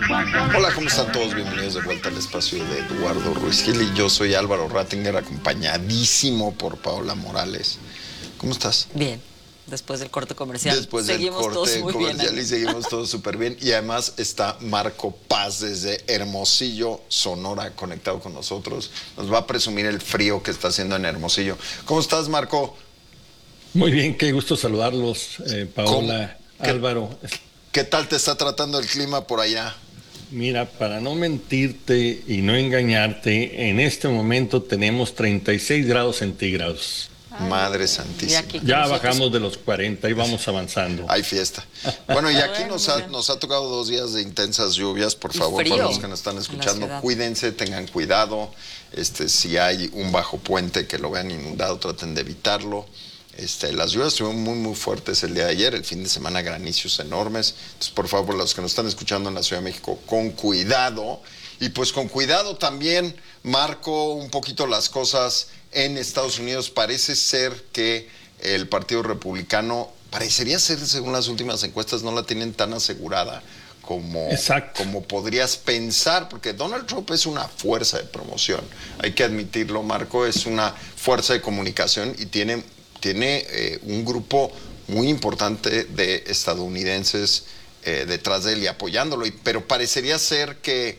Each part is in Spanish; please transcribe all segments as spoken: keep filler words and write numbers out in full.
Hola, ¿cómo están todos? Bienvenidos de vuelta al espacio de Eduardo Ruiz Gil y yo soy Álvaro Rattinger, acompañadísimo por Paola Morales. ¿Cómo estás? Bien, después del corte comercial. Después seguimos del corte todos muy comercial bien, y seguimos todos súper bien. Y además está Marco Paz desde Hermosillo, Sonora, conectado con nosotros. Nos va a presumir el frío que está haciendo en Hermosillo. ¿Cómo estás, Marco? Muy bien, qué gusto saludarlos, eh, Paola, ¿Qué, Álvaro. ¿Qué tal te está tratando el clima por allá? Mira, para no mentirte y no engañarte, en este momento tenemos treinta y seis grados centígrados. Ay, Madre santísima. Ya nosotros... bajamos de los cuarenta y vamos avanzando. Hay fiesta. Bueno, y aquí nos ha, nos ha tocado dos días de intensas lluvias. Por favor, para los que nos están escuchando, cuídense, tengan cuidado. Este, si hay un bajo puente que lo vean inundado, traten de evitarlo. Este, las lluvias estuvieron muy, muy fuertes el día de ayer, el fin de semana granizos enormes. Entonces, por favor, los que nos están escuchando en la Ciudad de México, con cuidado. Y pues con cuidado también, Marco, un poquito las cosas en Estados Unidos. Parece ser que el Partido Republicano, parecería ser, según las últimas encuestas, no la tienen tan asegurada como, como podrías pensar, porque Donald Trump es una fuerza de promoción. Hay que admitirlo, Marco, es una fuerza de comunicación y tiene... tiene eh, un grupo muy importante de estadounidenses eh, detrás de él y apoyándolo, y, pero parecería ser que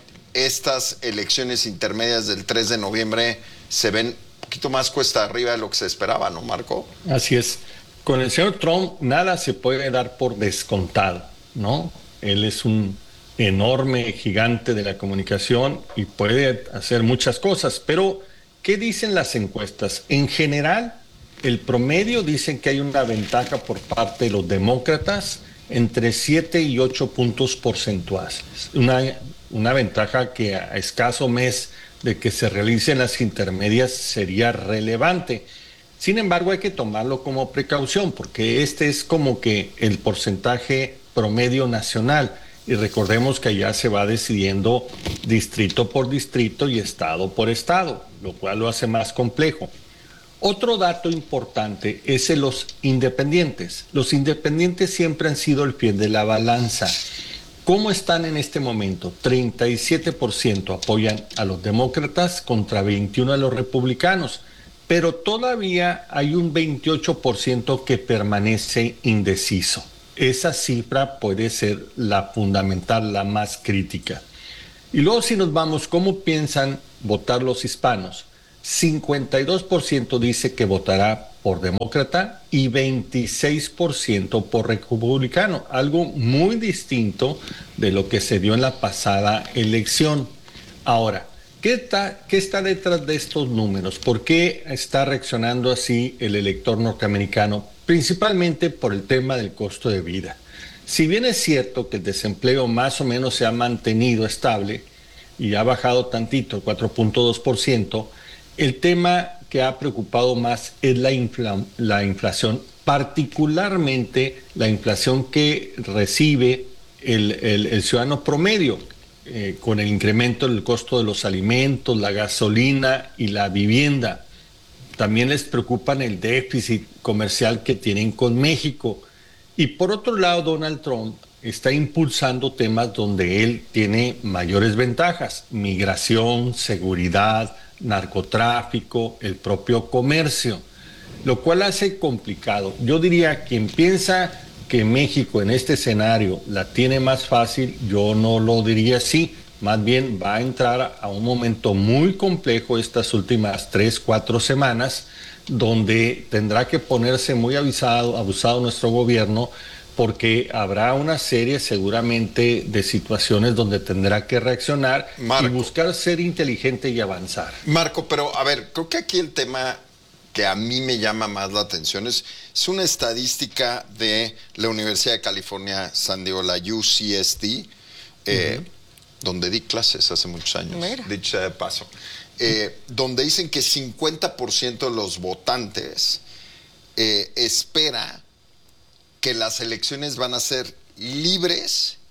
estas elecciones intermedias del tres de noviembre se ven un poquito más cuesta arriba de lo que se esperaba, ¿no, Marco? Así es. Con el señor Trump nada se puede dar por descontado, ¿no? Él es un enorme gigante de la comunicación y puede hacer muchas cosas, pero ¿qué dicen las encuestas? En general, el promedio dicen que hay una ventaja por parte de los demócratas entre siete y ocho puntos porcentuales. Una, una ventaja que a escaso mes de que se realicen las intermedias sería relevante. Sin embargo, hay que tomarlo como precaución porque este es como que el porcentaje promedio nacional. Y recordemos que allá se va decidiendo distrito por distrito y estado por estado, lo cual lo hace más complejo. Otro dato importante es en los independientes. Los independientes siempre han sido el pie de la balanza. ¿Cómo están en este momento? treinta y siete por ciento apoyan a los demócratas contra veintiuno por ciento a los republicanos, pero todavía hay un veintiocho por ciento que permanece indeciso. Esa cifra puede ser la fundamental, la más crítica. Y luego si nos vamos, ¿cómo piensan votar los hispanos? cincuenta y dos por ciento dice que votará por demócrata y veintiséis por ciento por republicano, algo muy distinto de lo que se dio en la pasada elección. Ahora, ¿qué está, qué está detrás de estos números? ¿Por qué está reaccionando así el elector norteamericano? Principalmente por el tema del costo de vida. Si bien es cierto que el desempleo más o menos se ha mantenido estable y ha bajado tantito, cuatro punto dos por ciento, el tema que ha preocupado más es la, infla, la inflación, particularmente la inflación que recibe el, el, el ciudadano promedio, eh, con el incremento del costo de los alimentos, la gasolina y la vivienda. También les preocupan el déficit comercial que tienen con México. Y por otro lado, Donald Trump está impulsando temas donde él tiene mayores ventajas: migración, seguridad, narcotráfico, el propio comercio, lo cual hace complicado. Yo diría, quien piensa que México en este escenario la tiene más fácil, yo no lo diría así. Más bien va a entrar a un momento muy complejo estas últimas tres, cuatro semanas, donde tendrá que ponerse muy avisado, abusado nuestro gobierno, porque habrá una serie seguramente de situaciones donde tendrá que reaccionar, Marco, y buscar ser inteligente y avanzar. Marco, pero a ver, creo que aquí el tema que a mí me llama más la atención es, es una estadística de la Universidad de California, San Diego, la U C S D, eh, uh-huh. donde di clases hace muchos años, dicho sea de paso, eh, donde dicen que cincuenta por ciento de los votantes eh, espera que las elecciones van a ser libres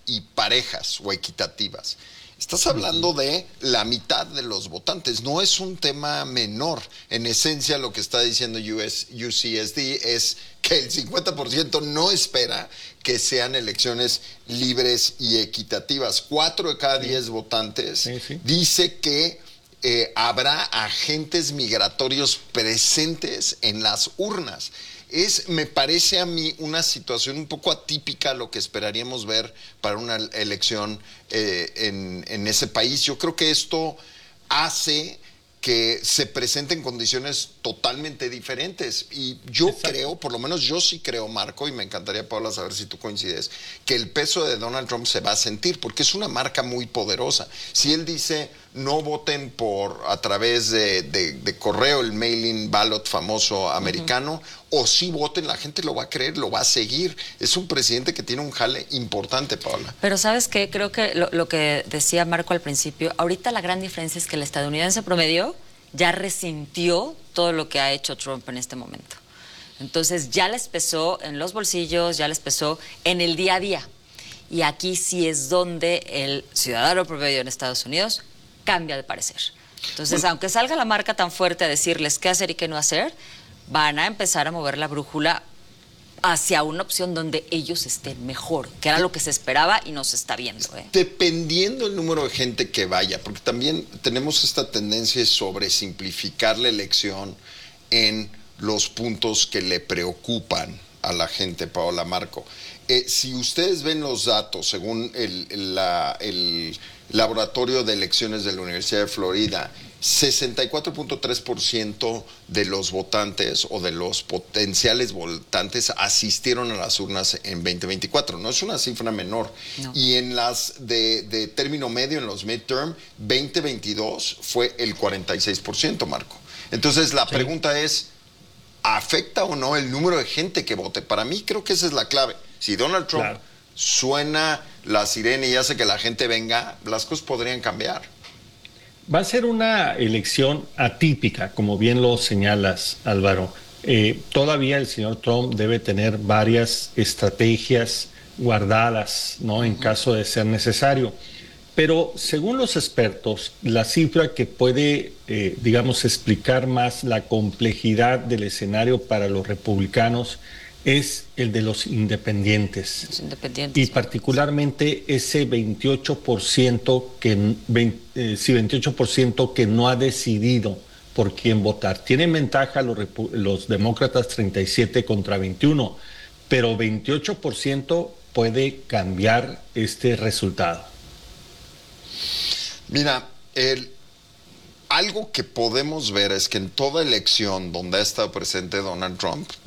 y parejas o equitativas. Estás hablando de la mitad de los votantes, no es un tema menor. En esencia, lo que está diciendo U C S D es que el cincuenta por ciento no espera que sean elecciones libres y equitativas. Cuatro de cada diez votantes sí, sí. dice que eh, habrá agentes migratorios presentes en las urnas. Es, me parece a mí, una situación un poco atípica a lo que esperaríamos ver para una elección eh, en, en ese país. Yo creo que esto hace que se presenten condiciones totalmente diferentes. Y yo Exacto. creo, por lo menos yo sí creo, Marco, y me encantaría, Paula, saber si tú coincides, que el peso de Donald Trump se va a sentir, porque es una marca muy poderosa. Si él dice, no voten por a través de, de, de correo, el mail-in ballot famoso americano, uh-huh. o si voten, la gente lo va a creer, lo va a seguir. Es un presidente que tiene un jale importante, Paula. Pero ¿sabes qué? Creo que lo, lo que decía Marco al principio, ahorita la gran diferencia es que el estadounidense promedio ya resintió todo lo que ha hecho Trump en este momento. Entonces ya les pesó en los bolsillos, ya les pesó en el día a día. Y aquí sí es donde el ciudadano promedio en Estados Unidos cambia de parecer. Entonces, bueno, aunque salga la marca tan fuerte a decirles qué hacer y qué no hacer, van a empezar a mover la brújula hacia una opción donde ellos estén mejor, que era lo que se esperaba y no se está viendo. ¿eh? Dependiendo el número de gente que vaya, porque también tenemos esta tendencia de sobresimplificar la elección en los puntos que le preocupan a la gente, Paola, Marco. Eh, si ustedes ven los datos, según el, el, la, el Laboratorio de Elecciones de la Universidad de Florida, sesenta y cuatro punto tres por ciento de los votantes o de los potenciales votantes asistieron a las urnas en veinte veinticuatro. No es una cifra menor. No. Y en las de, de término medio, en los midterm, veinte veintidós fue el cuarenta y seis por ciento, Marco. Entonces la sí. pregunta es, ¿afecta o no el número de gente que vote? Para mí creo que esa es la clave. Si Donald Trump claro. suena la sirena y hace que la gente venga, las cosas podrían cambiar. Va a ser una elección atípica, como bien lo señalas, Álvaro. Eh, todavía el señor Trump debe tener varias estrategias guardadas, ¿no? En uh-huh. caso de ser necesario. Pero según los expertos, la cifra que puede, eh, digamos, explicar más la complejidad del escenario para los republicanos es el de los independientes. Los independientes. Y particularmente ese veintiocho por ciento que, veinte, eh, sí, veintiocho por ciento que no ha decidido por quién votar. Tienen ventaja los, los demócratas treinta y siete contra veintiuno, pero veintiocho por ciento puede cambiar este resultado. Mira, el, algo que podemos ver es que en toda elección donde ha estado presente Donald Trump,